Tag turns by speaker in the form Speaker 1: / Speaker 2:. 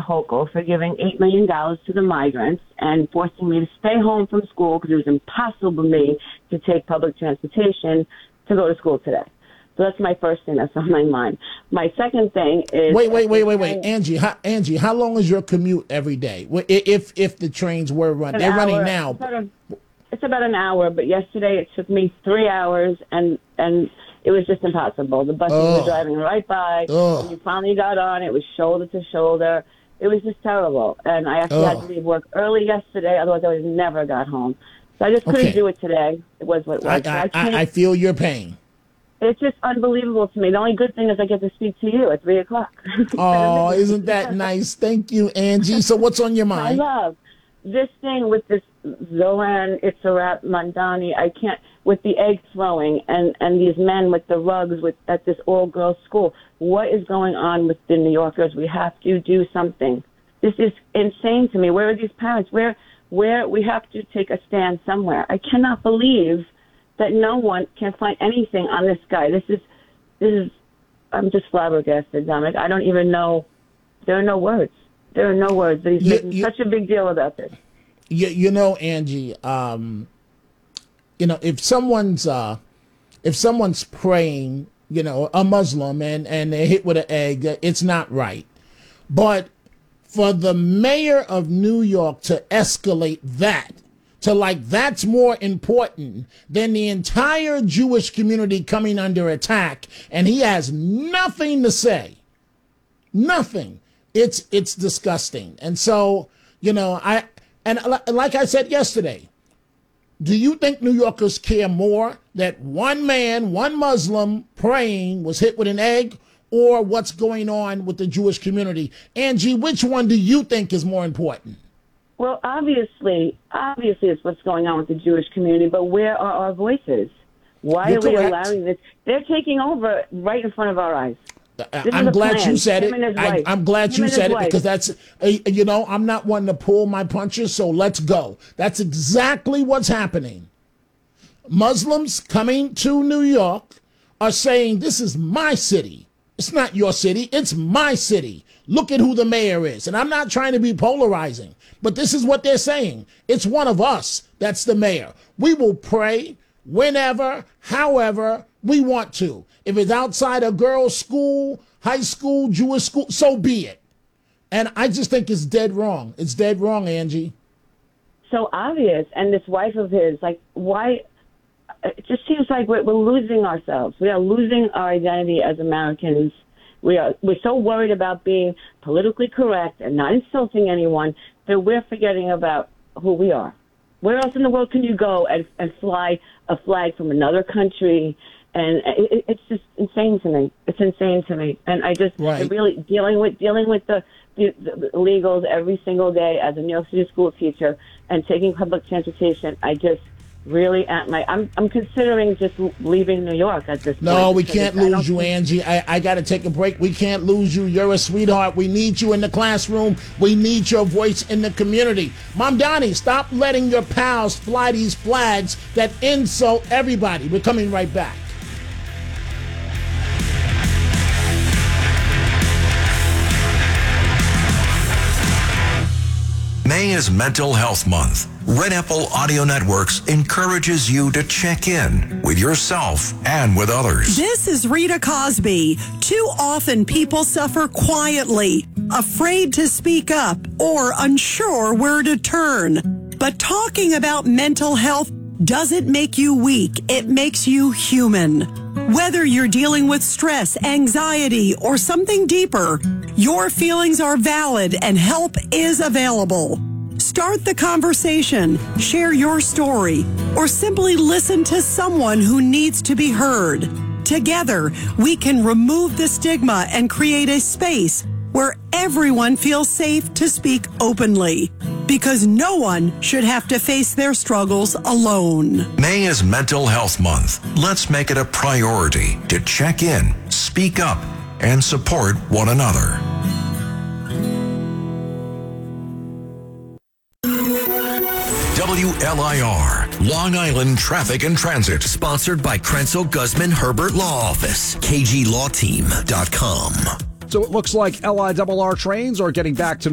Speaker 1: Hochul for giving $8 million to the migrants and forcing me to stay home from school because it was impossible for me to take public transportation to go to school today. So that's my first thing that's on my mind. My second thing is...
Speaker 2: Wait. Angie, how long is your commute every day? If the trains were running? They're running now.
Speaker 1: It's about an hour, but yesterday it took me 3 hours, and it was just impossible. The buses were driving right by. When you finally got on, it was shoulder to shoulder. It was just terrible. And I actually had to leave work early yesterday, otherwise I would have never got home. So I just couldn't do it today. It was what it was.
Speaker 2: I feel your pain.
Speaker 1: It's just unbelievable to me. The only good thing is I get to speak to you at 3 o'clock.
Speaker 2: Oh, isn't that nice? Thank you, Angie. So what's on your mind?
Speaker 1: I love this thing with this Zoran Itzarat Mandani. I can't, with the egg throwing and these men with the rugs at this all-girls school. What is going on with the New Yorkers? We have to do something. This is insane to me. Where are these parents? Where we have to take a stand somewhere. I cannot believe that no one can find anything on this guy. This is, I'm just flabbergasted, Dominic. I don't even know. There are no words. There are no words. But he's making such a big deal about this.
Speaker 2: You know, Angie, if someone's praying, a Muslim and they're hit with an egg, it's not right. But for the mayor of New York to escalate that, that's more important than the entire Jewish community coming under attack, and he has nothing to say. Nothing. It's disgusting. And so, like I said yesterday, do you think New Yorkers care more that one man, one Muslim praying was hit with an egg, or what's going on with the Jewish community? Angie, which one do you think is more important?
Speaker 1: Well, obviously it's what's going on with the Jewish community, but where are our voices? Why are we allowing this? They're taking over right in front of our eyes.
Speaker 2: I'm glad you said it. I'm glad you said it because that's, I'm not one to pull my punches, so let's go. That's exactly what's happening. Muslims coming to New York are saying, this is my city. It's not your city. It's my city. Look at who the mayor is. And I'm not trying to be polarizing, but this is what they're saying. It's one of us that's the mayor. We will pray whenever, however we want to. If it's outside a girls' school, high school, Jewish school, so be it. And I just think it's dead wrong. It's dead wrong, Angie.
Speaker 1: So obvious. And this wife of his, why? It just seems like we're losing ourselves. We are losing our identity as Americans. We're so worried about being politically correct and not insulting anyone that we're forgetting about who we are. Where else in the world can you go and fly a flag from another country? And it's just insane to me. It's insane to me. And I just really dealing with the illegals every single day as a New York City school teacher and taking public transportation. I just really I'm considering just leaving New York at this point.
Speaker 2: No, we can't lose you, Angie. I got to take a break. We can't lose you. You're a sweetheart. We need you in the classroom. We need your voice in the community. Mamdani, stop letting your pals fly these flags that insult everybody. We're coming right back.
Speaker 3: May is Mental Health Month. Red Apple Audio Networks encourages you to check in with yourself and with others.
Speaker 4: This is Rita Cosby. Too often people suffer quietly, afraid to speak up or unsure where to turn. But talking about mental health doesn't make you weak. It makes you human. Whether you're dealing with stress, anxiety, or something deeper, your feelings are valid and help is available. Start the conversation, share your story, or simply listen to someone who needs to be heard. Together, we can remove the stigma and create a space where everyone feels safe to speak openly, because no one should have to face their struggles alone.
Speaker 3: May is Mental Health Month. Let's make it a priority to check in, speak up, and support one another. WLIR, Long Island Traffic and Transit.
Speaker 5: Sponsored by Krenzel Guzman Herbert Law Office, KGLawTeam.com.
Speaker 6: So it looks like LIRR trains are getting back to